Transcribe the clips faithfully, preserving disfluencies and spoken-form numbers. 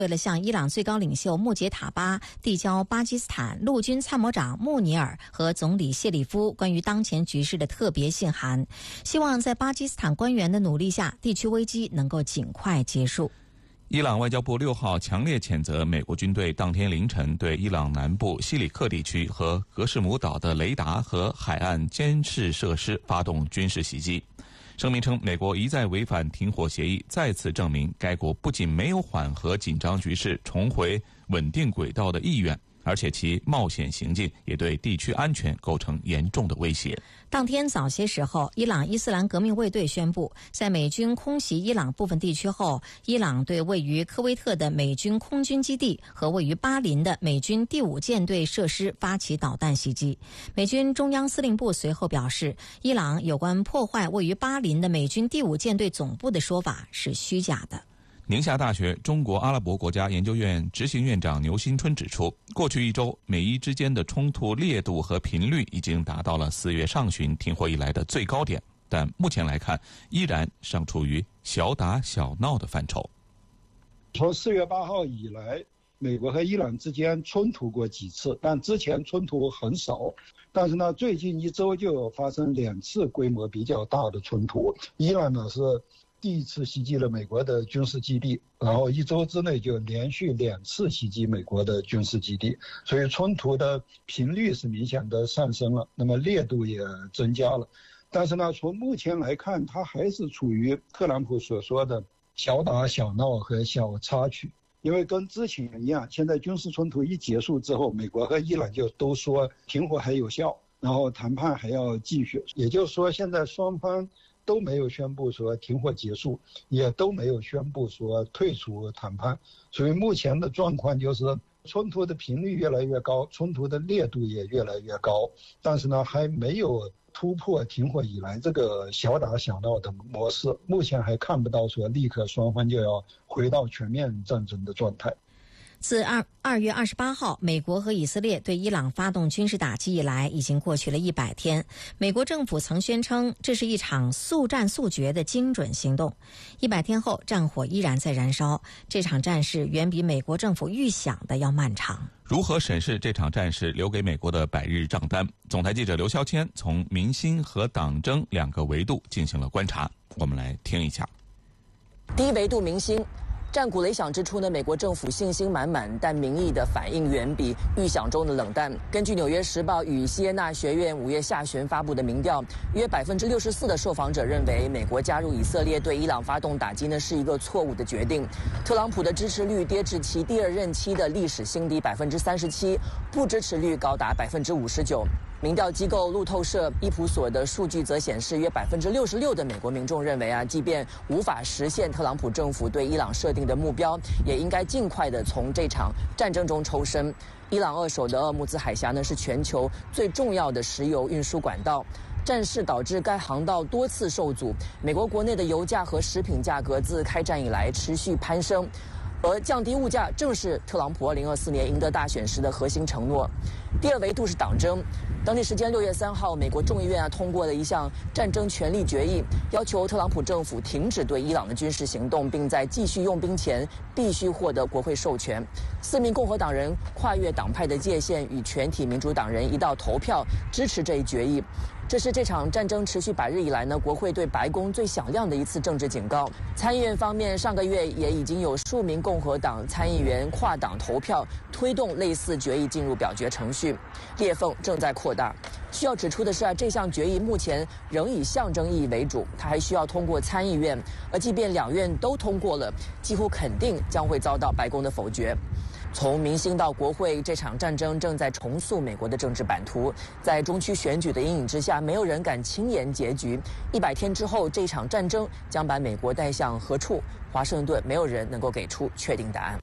为了向伊朗最高领袖穆杰塔巴递交巴基斯坦陆军参谋长穆尼尔和总理谢里夫关于当前局势的特别信函，希望在巴基斯坦官员的努力下，地区危机能够尽快结束。 伊朗外交部六号强烈谴责美国军队当天凌晨对伊朗南部西里克地区和格什姆岛的雷达和海岸监视设施发动军事袭击。声明称，美国一再违反停火协议，再次证明该国不仅没有缓和紧张局势、重回稳定轨道的意愿，而且其冒险行径也对地区安全构成严重的威胁。 当天早些时候，伊朗伊斯兰革命卫队宣布，在美军空袭伊朗部分地区后，伊朗对位于科威特的美军空军基地和位于巴林的美军第五舰队设施发起导弹袭击。美军中央司令部随后表示，伊朗有关破坏位于巴林的美军第五舰队总部的说法是虚假的。 宁夏大学中国阿拉伯国家研究院执行院长牛新春指出，过去一周美伊之间的冲突烈度和频率已经达到了四月上旬停火以来的最高点，但目前来看依然尚处于小打小闹的范畴。 从四月八号以来，美国和伊朗之间冲突过几次，但之前冲突很少。但是呢，最近一周就有发生两次规模比较大的冲突。伊朗呢是第一次袭击了美国的军事基地，然后一周之内就连续两次袭击美国的军事基地，所以冲突的频率是明显的上升了，那么烈度也增加了。但是呢，从目前来看，它还是处于特朗普所说的小打小闹和小插曲。因为跟之前一样，现在军事冲突一结束之后，美国和伊朗就都说停火还有效，然后谈判还要继续，也就是说现在双方都没有宣布说停火结束，也都没有宣布说退出谈判，所以目前的状况就是冲突的频率越来越高，冲突的烈度也越来越高，但是呢，还没有突破停火以来这个小打小闹的模式，目前还看不到说立刻双方就要回到全面战争的状态。 自二二月二十八号，美国和以色列对伊朗发动军事打击以来，已经过去了一百天。美国政府曾宣称这是一场速战速决的精准行动。一百天后，战火依然在燃烧。这场战事远比美国政府预想的要漫长。 如何审视这场战事留给美国的百日账单？总台记者刘肖谦从民心和党争两个维度进行了观察，我们来听一下。 第一维度，民心。战鼓擂响之初呢，美国政府信心满满，但民意的反应远比预想中的冷淡。根据《纽约时报》与西耶纳学院五月下旬发布的民调，约百分之六十四的受访者认为，美国加入以色列对伊朗发动打击呢是一个错误的决定。特朗普的支持率跌至其第二任期的历史新低百分之三十七，不支持率高达百分之五十九。民调机构路透社伊普索的数据则显示，约百分之六十六的美国民众认为啊，即便无法实现特朗普政府对伊朗设定的目标，也应该尽快的从这场战争中抽身。伊朗扼守的鄂木兹海峡呢，是全球最重要的石油运输管道。战事导致该航道多次受阻，美国国内的油价和食品价格自开战以来持续攀升。而降低物价正是特朗普二零二四年赢得大选时的核心承诺。第二维度是党争。当地时间六月三号，美国众议院啊通过了一项战争权利决议，要求特朗普政府停止对伊朗的军事行动，并在继续用兵前必须获得国会授权。四名共和党人跨越党派的界限，与全体民主党人一道投票支持这一决议。这是这场战争持续百日以来呢，国会对白宫最响亮的一次政治警告。参议院方面，上个月也已经有数名共和党参议员跨党投票，推动类似决议进入表决程序，裂缝正在扩大。需要指出的是啊，这项决议目前仍以象征意义为主，它还需要通过参议院，而即便两院都通过了，几乎肯定将会遭到白宫的否决。从民心到国会，这场战争正在重塑美国的政治版图。在中区选举的阴影之下，没有人敢轻言结局。一百天之后，这场战争将把美国带向何处？华盛顿没有人能够给出确定答案。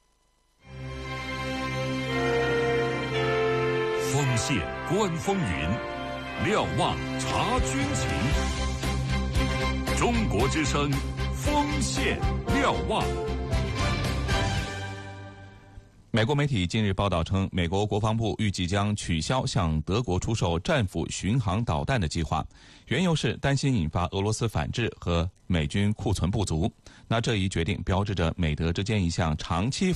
锋线观风云，瞭望察军情。中国之声，锋线瞭望。 美国媒体近日报道称，美国国防部预计将取消向德国出售战斧巡航导弹的计划，缘由是担心引发俄罗斯反制和美军库存不足。那这一决定标志着美德之间一项长期